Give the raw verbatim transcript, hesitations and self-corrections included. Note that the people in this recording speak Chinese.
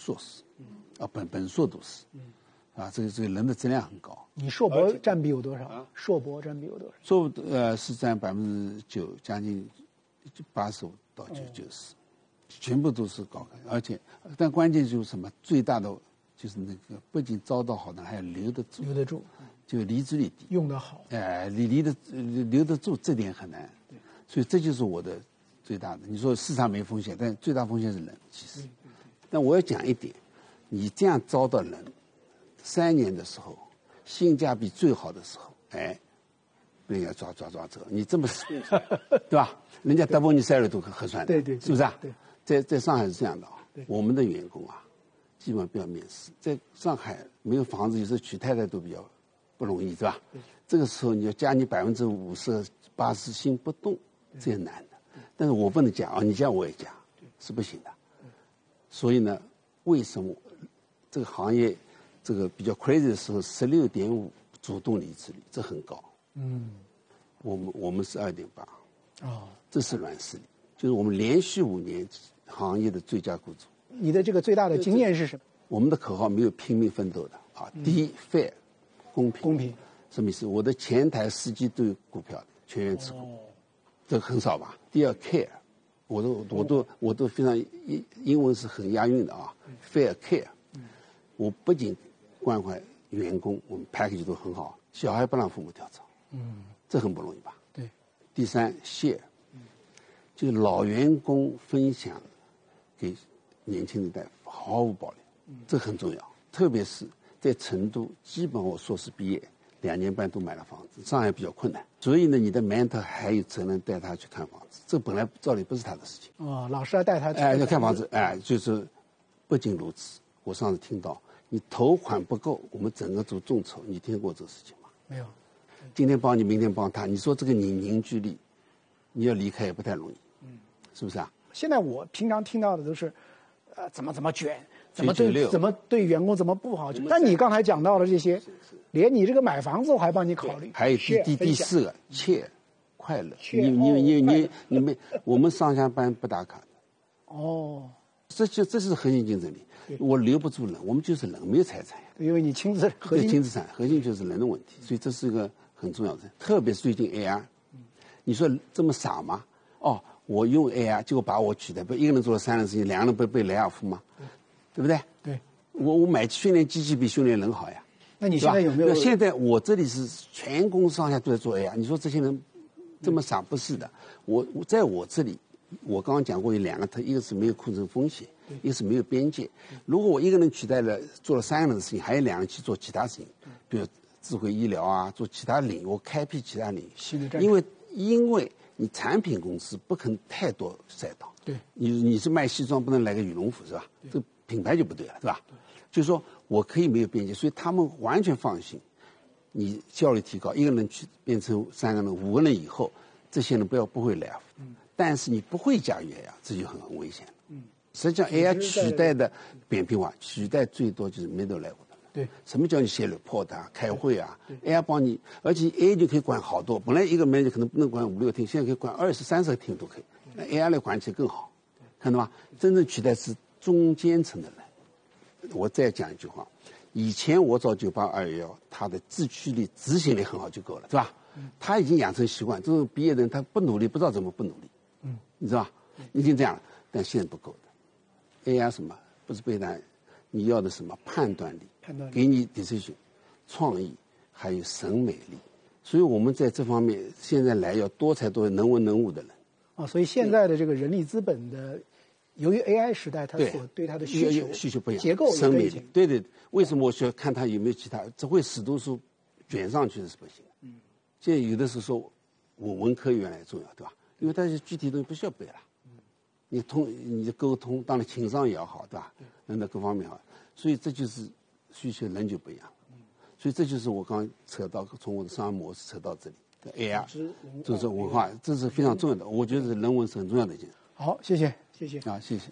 硕士，啊本本硕都是，啊这个这个人的质量很高。 你硕博占比有多少？啊、硕博占比有多少？ 硕呃是占百分之九，将近八十五到九九十，全部都是高考，而且但关键就是什么？最大的就是那个不仅招到好的，还要留得住， 留得住， 就离职率低， 用得好。 哎、呃，离离得留得住，这点很难。所以这就是我的最大的。你说市场没风险，但最大风险是人，其实。但我要讲一点，你这样招到人，三年的时候，性价比最好的时候，哎，被人家抓抓抓走，你这么对吧？人家 double 你 salary 都核算的， 对对， 是不是啊？ 对， 在在上海是这样的啊，我们的员工啊，基本上不要面试。在上海没有房子，有时候娶太太都比较不容易，是吧？这个时候你要加你百分之五十、八十薪不动，这也难的。但是我不能加啊，你加我也加，是不行的。所以呢，为什么这个行业这个比较 crazy 的时候，十六点五主动离职率，这很高。嗯，我们我们是二点八。哦，这是软实力，就是我们连续五年行业的最佳雇主。 你的这个最大的经验是什么？ 我们的口号没有拼命奋斗的啊，第一 fair 公平。 公平什么意思？我的前台司机都有股票的，全员持股，哦、这很少吧？第二 care， 我都我都我都非常英英文是很押韵的啊、嗯、，fair care，、嗯、我不仅关怀员工，我们 package 都很好，小孩不让父母跳槽，嗯，这很不容易吧？ 对。 第三 share， 就是老员工分享给年轻人带毫无保留，这很重要。特别是在成都，基本我硕士毕业两年半都买了房子，上海比较困难，所以呢，你的 mentor 还有责任带他去看房子，这本来照理不是他的事情。 哦，老师要带他去哎，要看房子，哎，就是不仅如此。我上次听到你头款不够，我们整个组众筹，你听过这个事情吗？ 没有。 今天帮你，明天帮他，你说这个你凝聚力，你要离开也不太容易，嗯，是不是啊？ 现在我平常听到的都是，呃，怎么怎么卷，怎么对怎么对员工怎么不好。但你刚才讲到的这些，连你这个买房子我还帮你考虑。 还有第第第四个，切快乐。你你你你你们我们上下班不打卡的。哦，这就这是核心竞争力。我留不住人，我们就是人，没有财产呀。 因为你亲自核心亲资产核心就是人的问题，所以这是一个很重要的。特别是最近 A I， 你说这么傻吗？哦，我用 A I 结果把我取代，不一个人做了三个事情，两个人不被雷尔夫吗？对不对？ 对。 我我买训练机器比训练人好呀。 那你现在有没有？ 现在我这里是全公司上下都在做 A I， 你说这些人这么傻？不是的，我我在我这里，我刚刚讲过有两个特，一个是没有库存风险，一个是没有边界。如果我一个人取代了做了三个人的事情，还有两个人去做其他事情，比如智慧医疗啊，做其他领域，我开辟其他领域。因为因为你产品公司不可能太多赛道。 对。 你你是卖西装，不能来个羽绒服是吧？这品牌就不对了，是吧？就是说我可以没有边界，所以他们完全放心。你效率提高，一个人去变成三个人、五个人以后，这些人不要不会来。嗯。但是你不会驾驭 A I， 这就很很危险。嗯。实际上 A I 取代的扁平化，取代最多就是 middle level 的。 对。 什么叫你写 report 啊、开会啊 ？A I 帮你，而且 A I 就可以管好多。本来一个 manager 可能不能管五六天，现在可以管二十三十个天都可以。那 A I 来管起来更好，看到吗？真正取代是中间层的人。我再讲一句话，以前我找九八二一幺，他的自驱力、执行力很好就够了，是吧？嗯、他已经养成习惯，这种毕业的人他不努力，不知道怎么不努力，嗯，你知道吧？已经这样了，但现在不够的。A I 什么不是备单，你要的什么判断力， 判断力给你 decision、创意，还有审美力。所以我们在这方面现在来要多才多艺、能文能武的人。 啊，所以现在的这个人力资本的。由于 A I 时代，它所对它的需求需求不一样， 结构审美力，对对。为什么我需要看它有没有其他？只会死读书卷上去是不行的。嗯。现在有的时候说，我文科原来重要，对吧？因为它是具体东西不需要背了。嗯。你通，你的沟通，当然情商也要好，对吧？人的各方面好，所以这就是需求人就不一样。嗯。所以这就是我刚刚扯到从我的商业模式扯到这里的 A I， 就是文化，这是非常重要的。我觉得人文是很重要的一件事。 好，谢谢。谢谢啊，谢谢。